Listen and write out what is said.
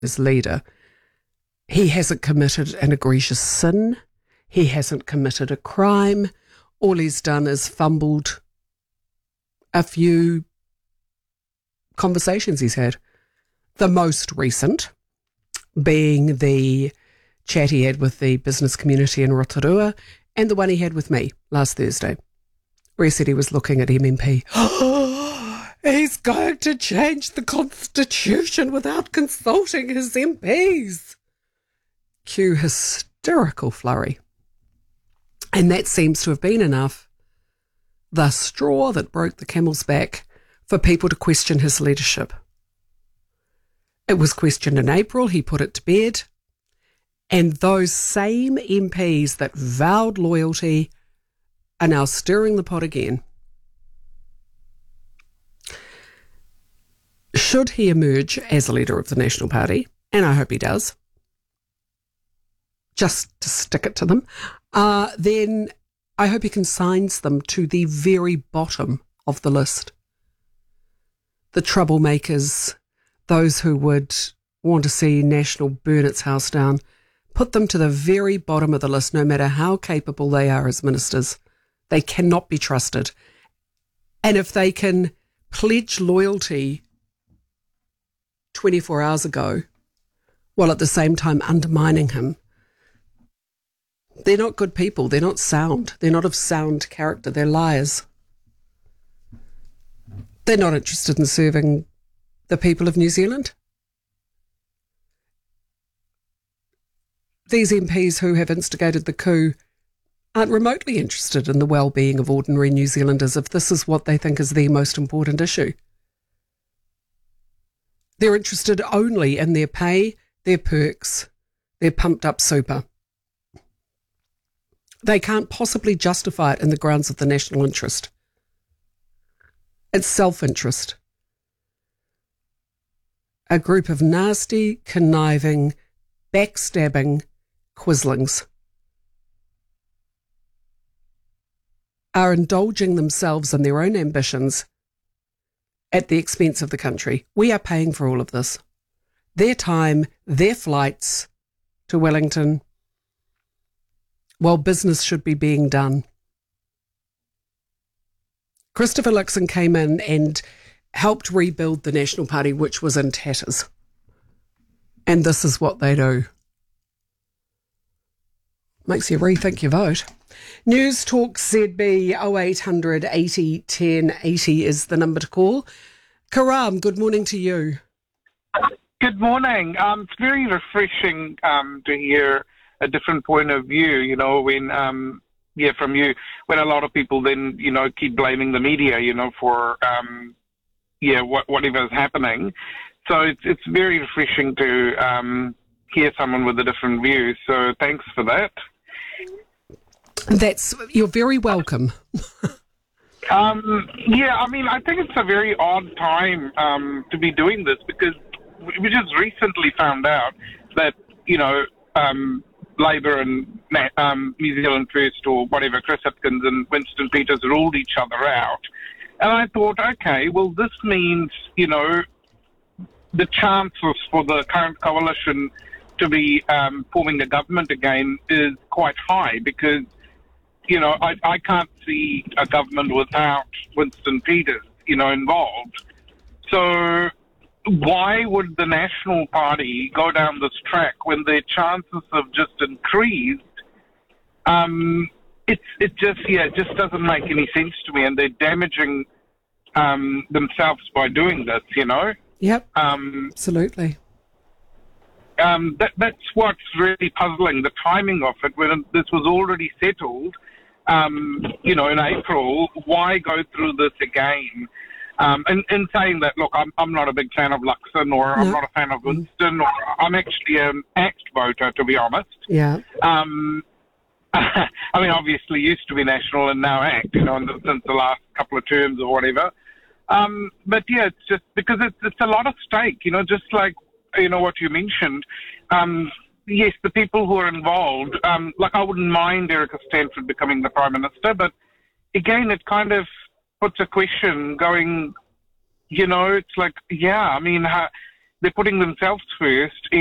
as leader, he hasn't committed an egregious sin. He hasn't committed a crime. All he's done is fumbled a few conversations he's had. The most recent being the chat he had with the business community in Rotorua and the one he had with me last Thursday, where he said he was looking at MMP. He's going to change the constitution without consulting his MPs. Cue hysterical flurry. And that seems to have been enough, the straw that broke the camel's back, for people to question his leadership. It was questioned in April, he put it to bed, and those same MPs that vowed loyalty are now stirring the pot again. Should he emerge as a leader of the National Party, and I hope he does, just to stick it to them, then I hope he consigns them to the very bottom of the list. The troublemakers, those who would want to see National burn its house down, put them to the very bottom of the list, no matter how capable they are as ministers. They cannot be trusted. And if they can pledge loyalty 24 hours ago, while at the same time undermining him, they're not good people. They're not sound. They're not of sound character. They're liars. They're not interested in serving the people of New Zealand. These MPs who have instigated the coup aren't remotely interested in the well-being of ordinary New Zealanders if this is what they think is the most important issue. They're interested only in their pay, their perks, their pumped-up super. They can't possibly justify it in the grounds of the national interest. It's self-interest. A group of nasty, conniving, backstabbing quislings are indulging themselves in their own ambitions at the expense of the country. We are paying for all of this. Their time, their flights to Wellington, while business should be being done. Christopher Luxon came in and helped rebuild the National Party, which was in tatters. And this is what they do. Makes you rethink your vote. News Talk ZB 0800 80 10 80 is the number to call. Karam, good morning to you. Good morning. It's very refreshing to hear a different point of view, you know, when, from you, when a lot of people then, you know, keep blaming the media, you know, for, whatever is happening. So it's very refreshing to hear someone with a different view. So thanks for that. You're very welcome. I think it's a very odd time to be doing this because we just recently found out that, you know, Labour and New Zealand First or whatever, Chris Hipkins and Winston Peters ruled each other out. And I thought, okay, well, this means, you know, the chances for the current coalition to be forming a government again is quite high because, you know, I can't see a government without Winston Peters, you know, involved. So why would the National Party go down this track when their chances have just increased? It just doesn't make any sense to me, and they're damaging themselves by doing this, you know? Yep, absolutely. That's what's really puzzling, the timing of it, when this was already settled, you know, in April. Why go through this again? In saying that, look, I'm not a big fan of Luxon, or I'm not a fan of Winston, or I'm actually an ACT voter, to be honest. Yeah. I mean, obviously used to be National and now ACT, you know, since the last couple of terms or whatever. But yeah, it's just because it's a lot of stake, you know, just like, you know, what you mentioned. Yes, the people who are involved, like I wouldn't mind Erica Stanford becoming the Prime Minister, but again, it kind of puts a question going, you know, it's like, yeah, I mean, they're putting themselves first